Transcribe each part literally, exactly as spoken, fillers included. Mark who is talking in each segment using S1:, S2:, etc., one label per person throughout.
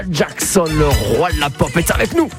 S1: Jackson, le roi de la pop, est avec nous.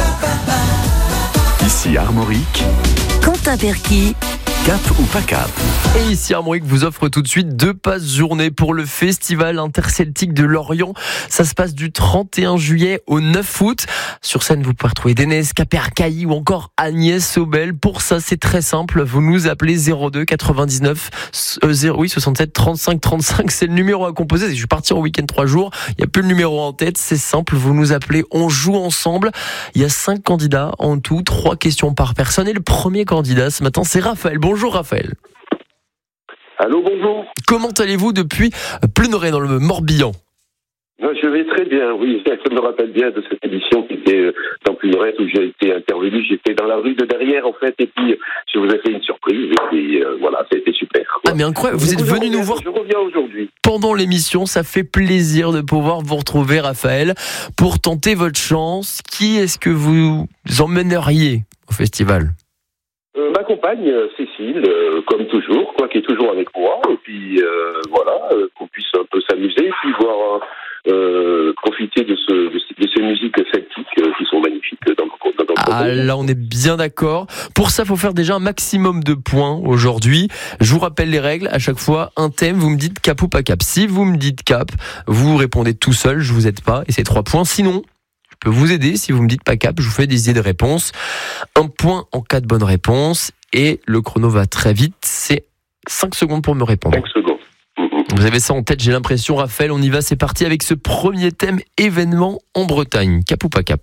S2: Ici Armorique,
S3: Quentin Perky,
S2: Cap ou pas Cap.
S1: Et ici Armorique vous offre tout de suite deux passes journée pour le Festival interceltique de Lorient. Ça se passe du trente et un juillet au neuf août. Sur scène, vous pouvez retrouver Dénès, Capercailly ou encore Agnès Sobel. Pour ça, c'est très simple. Vous nous appelez zéro deux quatre-vingt-dix-neuf euh, zéro, oui, soixante-sept trente-cinq trente-cinq. C'est le numéro à composer. Je suis parti en week-end trois jours. Il n'y a plus le numéro en tête. C'est simple. Vous nous appelez. On joue ensemble. Il y a cinq candidats en tout. Trois questions par personne. Et le premier candidat ce matin, c'est Raphaël. Bonjour Raphaël.
S4: Allô, bonjour.
S1: Comment allez-vous depuis Pluneret dans le Morbihan?
S4: Je vais très bien, oui. Je me rappelle bien de cette émission qui était dans Pluneret où j'ai été intervenu. J'étais dans la rue de derrière, en fait, et puis je vous ai fait une surprise. Et puis euh, voilà, ça a été super.
S1: Ah, mais incroyable, vous êtes venu nous voir
S4: je reviens aujourd'hui.
S1: Pendant l'émission. Ça fait plaisir de pouvoir vous retrouver, Raphaël, pour tenter votre chance. Qui est-ce que vous emmèneriez au festival?
S4: Euh, ma compagne, Cécile, euh, comme toujours, quoi, qui est toujours avec moi, et puis euh, voilà, euh, qu'on puisse un peu s'amuser, et puis voir, euh, profiter de, ce, de, ces, de ces musiques celtiques euh, qui sont magnifiques dans le, dans le
S1: Ah là, on est bien d'accord. Pour ça, il faut faire déjà un maximum de points aujourd'hui. Je vous rappelle les règles. À chaque fois, un thème, vous me dites cap ou pas cap. Si vous me dites cap, vous répondez tout seul, je vous aide pas, et c'est trois points. Sinon, je peux vous aider. Si vous me dites pas cap, je vous fais des idées de réponse. Un point en cas de bonne réponse. Et le chrono va très vite. C'est cinq secondes pour me répondre.
S4: cinq secondes.
S1: Vous avez ça en tête, j'ai l'impression, Raphaël. On y va, c'est parti avec ce premier thème, événement en Bretagne. Cap ou pas cap?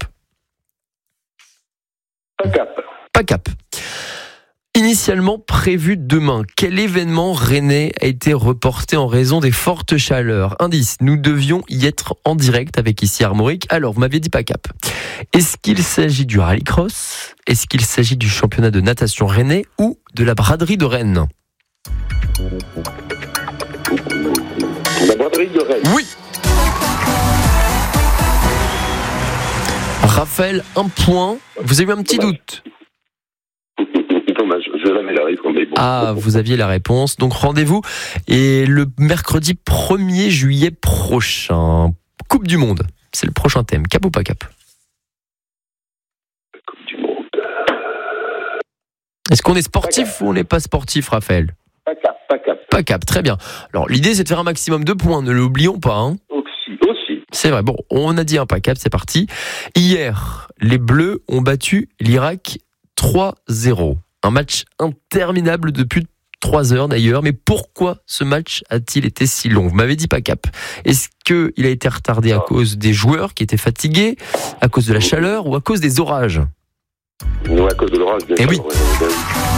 S4: Pas cap.
S1: Pas cap. Initialement prévu demain, quel événement rennais a été reporté en raison des fortes chaleurs? Indice, nous devions y être en direct avec ici Armorique. Alors, vous m'aviez dit pas cap. Est-ce qu'il s'agit du rallycross? Est-ce qu'il s'agit du championnat de natation rennais ou de la braderie de Rennes?
S4: La braderie de Rennes.
S1: Oui. Raphaël, un point. Vous avez eu un petit doute?
S4: Dommage, je l'avais la réponse. Mais bon.
S1: Ah, vous aviez la réponse. Donc rendez-vous et le mercredi premier juillet prochain. Coupe du Monde. C'est le prochain thème. Cap ou pas cap?
S4: Coupe du Monde.
S1: Est-ce qu'on est sportif ou on n'est pas sportif, Raphaël?
S4: Pas cap, pas cap.
S1: Pas cap, très bien. Alors l'idée c'est de faire un maximum de points, ne l'oublions pas. Hein.
S4: Aussi, aussi.
S1: C'est vrai, bon, on a dit un pas cap, c'est parti. Hier, les Bleus ont battu l'Irak trois zéro. Un match interminable depuis trois heures d'ailleurs. Mais pourquoi ce match a-t-il été si long? Vous m'avez dit pas cap. Est-ce qu'il a été retardé à cause des joueurs qui étaient fatigués, à cause de la chaleur ou à cause des orages?
S4: Non, à cause de l'orage, bien
S1: Eh
S4: sûr.
S1: oui.
S4: Ouais, ouais,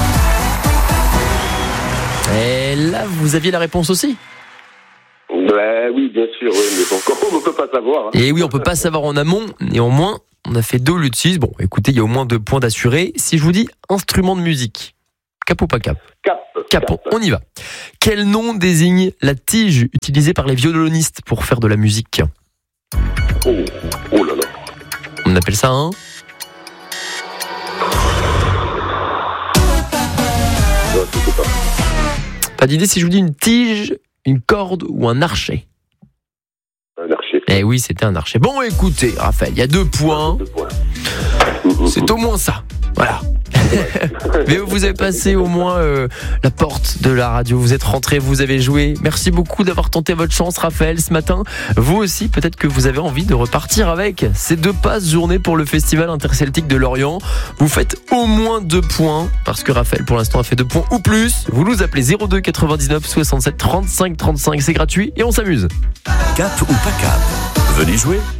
S4: ouais.
S1: Et là, vous aviez la réponse aussi?
S4: Ouais, oui, bien sûr, oui, mais bon, on ne peut pas savoir. Hein.
S1: Et oui, on peut pas savoir en amont. Néanmoins, on a fait deux au lieu de six. Bon, écoutez, il y a au moins deux points d'assurés. Si je vous dis instrument de musique, cap ou pas cap?
S4: Cap.
S1: Cap,
S4: cap.
S1: on y va. Quel nom désigne la tige utilisée par les violonistes pour faire de la musique?
S4: Oh, oh là là.
S1: On appelle ça un...
S4: Ouais, je sais pas.
S1: Pas d'idée si je vous dis une tige, une corde ou un archet?
S4: Un archer.
S1: Eh oui, c'était un archet. Bon, écoutez, Raphaël, il y a deux points.
S4: Deux points.
S1: C'est au moins ça. Voilà. Mais vous avez passé au moins euh, la porte de la radio. Vous êtes rentré, vous avez joué. Merci beaucoup d'avoir tenté votre chance, Raphaël, ce matin. Vous aussi, peut-être que vous avez envie de repartir avec ces deux passes journée pour le Festival interceltique de Lorient. Vous faites au moins deux points, parce que Raphaël, pour l'instant, a fait deux points ou plus. Vous nous appelez zéro deux quatre-vingt-dix-neuf soixante-sept trente-cinq trente-cinq. C'est gratuit et on s'amuse.
S2: Cap ou pas Cap. Venez jouer.